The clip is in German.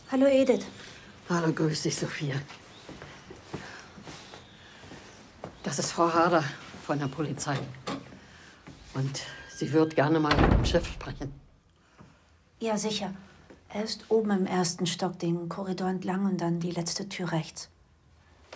Hallo Edith. Hallo, grüß dich, Sophia. Das ist Frau Harder von der Polizei. Und sie wird gerne mal mit dem Chef sprechen. Ja, sicher. Er ist oben im 1. Stock, den Korridor entlang und dann die letzte Tür rechts.